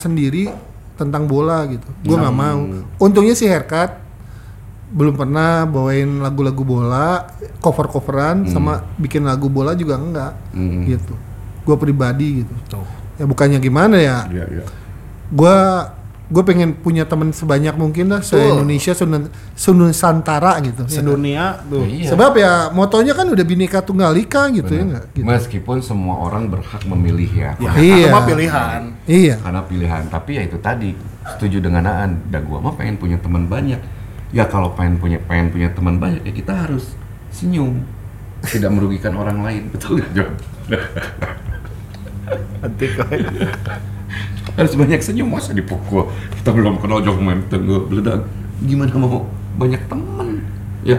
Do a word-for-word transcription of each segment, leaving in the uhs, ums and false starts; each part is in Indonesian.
sendiri tentang bola gitu. Gue nggak hmm. mau. Untungnya si Haircut belum pernah bawain lagu-lagu bola, cover-coveran, hmm. sama bikin lagu bola juga enggak, hmm. gitu. Gue pribadi gitu. Oh. Ya bukannya gimana ya. Yeah, yeah. Gue gue pengen punya teman sebanyak mungkin lah se Indonesia, Nusantara gitu. Sedunia tuh. Iya. Sebab ya motonya kan udah Bhinneka Tunggal Ika gitu. Bener. Ya enggak. Gitu. Meskipun semua orang berhak memilih ya. Ya iya. Karena pilihan. Iya. Karena pilihan. Tapi ya itu tadi setuju dengan Aan. Dan gua mah pengen punya teman banyak. Ya kalau pengen punya pengen punya teman banyak ya kita harus senyum. Tidak merugikan orang lain. Betul nggak John? Nanti kok. Harus banyak senyum, masa dipukul. Kita belum kenal Jong Menten, gue beledak. Gimana mau banyak temen? Ya.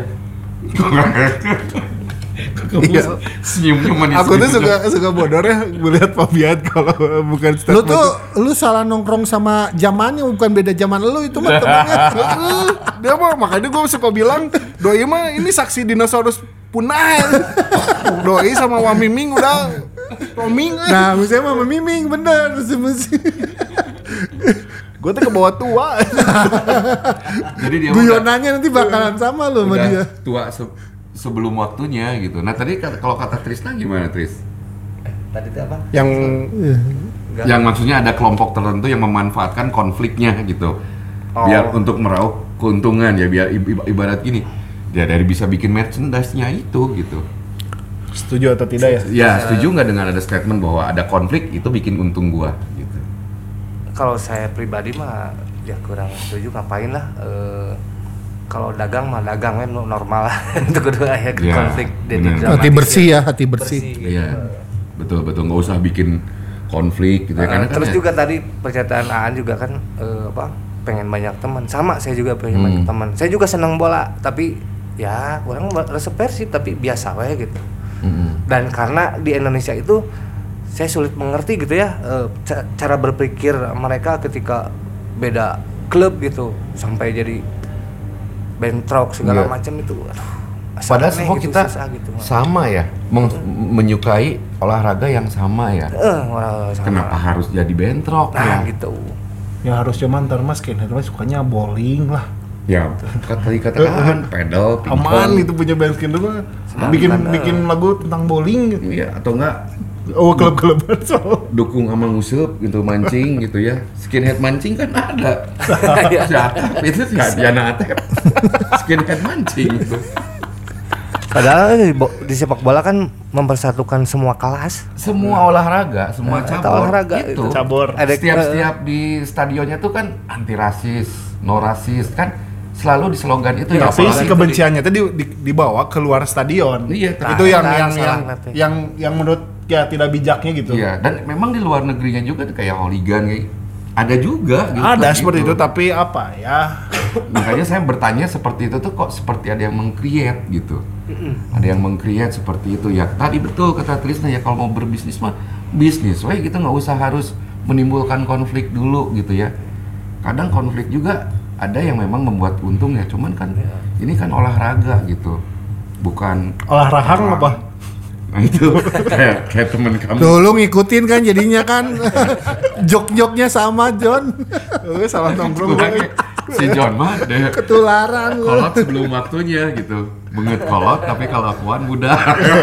Iya. Senyumnya manis. Aku tuh suka suka bodor ya melihat Fabian kalau bukan Lu statement. tuh lu salah nongkrong sama zamannya, bukan beda zaman lu itu mah temennya. Dia mah makanya gue suka bilang, Doi mah ini saksi dinosaurus punah. Doi sama Wamiming udah roaming. Nah, misalnya mah Miming bener mesti. Gue tuh ke bawah tua. Jadi dia guyonannya nanti bakalan sama lo sama dia. Tua se- sebelum waktunya gitu. Nah tadi k- kalau kata Trisna gimana Tris? Eh, tadi itu apa? Yang Enggak. Yang maksudnya ada kelompok tertentu yang memanfaatkan konfliknya gitu. Oh. Biar untuk meraup keuntungan ya, biar i- ibarat gini. Dia dari bisa bikin merchandise-nya itu gitu. setuju atau tidak ya? Ya, setuju nggak dengan ada statement bahwa ada konflik itu bikin untung gua gitu. Kalau saya pribadi mah ya kurang setuju, ngapain lah. E, kalau dagang mah dagang kan normal lah. Untuk kedua ya Ya, konflik bener. Hati bersih ya, hati bersih. Iya, betul betul nggak usah bikin konflik gitu ya. Uh, Karena terus kan juga ya, tadi pernyataan Aan juga kan uh, apa pengen banyak teman. Sama saya juga pengen Hmm. banyak teman. Saya juga senang bola, tapi ya orang resep Persib tapi biasa wae gitu. Mm-hmm. Dan karena di Indonesia itu saya sulit mengerti gitu ya uh, ca- cara berpikir mereka ketika beda klub gitu sampai jadi bentrok segala yeah. macam itu. Aduh, padahal semua gitu, kita susah gitu, sama ya, meng- menyukai olahraga yang sama ya. Uh, orang sama. Kenapa harus jadi bentrok Nah ya? gitu. Ya harus cuman ntar mas skinhead mas sukanya bowling lah. Ya, tadi katakan pedal, pingpong. Aman itu punya band skinhead mah. Bikin bikin lagu tentang bowling gitu. Iya, atau enggak Oh klub-kluban so. dukung sama nguseup gitu, mancing gitu ya. Skinhead mancing kan ada. Si Atep itu si Diana Atep. Skinhead mancing gitu. Padahal di, bo- di sepak bola kan mempersatukan semua kelas. Semua olahraga, semua Nah, cabur olahraga itu. itu. Cabur. Ada Setiap-setiap di stadionnya tuh kan anti rasis, no rasis kan selalu di slogan itu ya. Tapi apalagi si itu kebenciannya itu di, di, dibawa keluar stadion. Iya, itu nah, yang nah, yang salah yang, nanti. yang yang menurut ya tidak bijaknya gitu. Iya, dan memang di luar negerinya juga tuh kayak hooligan kayak ada juga gitu. Ada gitu. seperti itu tapi apa ya? Makanya saya bertanya seperti itu tuh kok seperti ada yang meng-create gitu. Ada yang meng-create seperti itu ya. Tadi betul kata Trisna ya, kalau mau berbisnis mah bisnis, weh kita nggak usah harus menimbulkan konflik dulu gitu ya. Kadang konflik juga ada yang memang membuat untung ya, cuman kan ya. Ini kan olahraga gitu, bukan Olahraga apa? Nah itu kayak kayak teman kamu. Tuh lu ngikutin kan jadinya kan. Jok-joknya sama John. Eh salah nongkrong. Si John mah deh Ketularan lu. kolot sebelum waktunya gitu, banget kolot tapi kelakuan muda.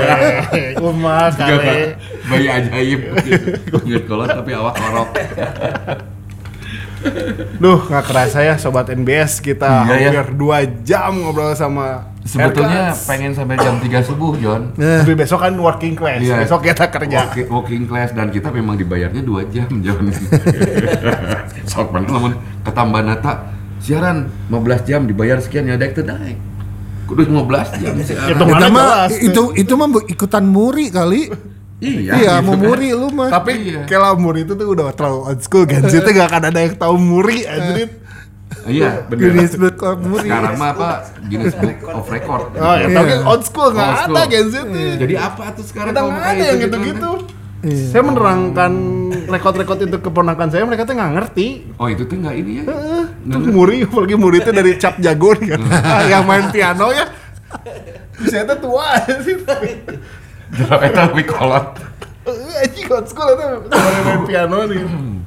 Umar kali. Bayi ajaib gitu. Banget kolot tapi awak orok. Duh, nggak kerasa ya sobat N B S kita Iya, ya. hampir dua jam ngobrol sama Sebetulnya Haircuts. pengen sampai jam tiga subuh John. Nah, Tapi besok kan working class, Iya. besok kita kerja. Working, working class dan kita memang dibayarnya dua jam John. Sok banget lamun ketambah nata siaran lima belas jam dibayar sekian ya daek teu daek. Kudu lima belas jam siaran. Itu itu mana mah jelas. itu itu mah ikutan muri kali. Iya, Iya, gitu mau kan. muri lu mah. Tapi Iya. kalau Muri itu tuh udah terlalu old school kan. Itu gak akan ada yang tahu Muri anjir. Iya, bener. Guinness Book of Muri. Sekarang mah apa? Guinness Book of Record. Oh, ya, Iya. tapi old school Old nggak school. ada Gen Z tuh. Jadi apa tuh sekarang? Kita kalau nggak kayak ada yang gitu-gitu? gitu-gitu. Iya. Saya menerangkan rekod-rekod itu keponakan saya, mereka tuh nggak ngerti. Oh itu tuh nggak ini ya? Heeh. Terus Muri, apalagi Muri itu dari cap jago nih kan, yang main piano ya. Saya tuh tua sih. Jelas itu lebih kolot. Anjing old school itu main piano nih.